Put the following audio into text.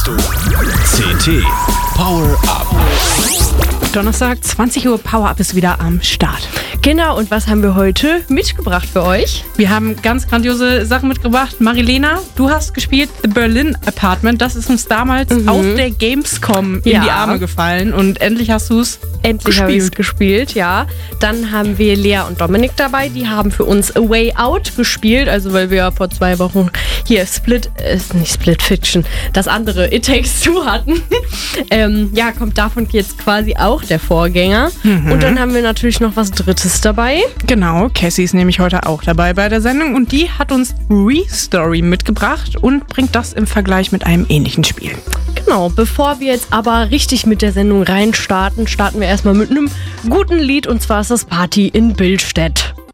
hörst du CT Power Up. Donnerstag, 20 Uhr, Power Up ist wieder am Start. Genau, und was haben wir heute mitgebracht für euch? Wir haben ganz grandiose Sachen mitgebracht. Marilena, du hast gespielt The Berlin Apartment. Das ist uns damals auf der Gamescom in die Arme gefallen und endlich hast du es Endlich habe ich es gespielt, ja. Dann haben wir Lea und Dominik dabei, die haben für uns A Way Out gespielt, also weil wir ja vor 2 Wochen hier Split Fiction, das andere It Takes Two hatten. Kommt davon jetzt quasi auch der Vorgänger. Und dann haben wir natürlich noch was Drittes dabei. Genau, Cassie ist nämlich heute auch dabei bei der Sendung und die hat uns Re-Story mitgebracht und bringt das im Vergleich mit einem ähnlichen Spiel. Genau, bevor wir jetzt aber richtig mit der Sendung reinstarten, starten wir erstmal mit einem guten Lied, und zwar ist das Party in Billstedt.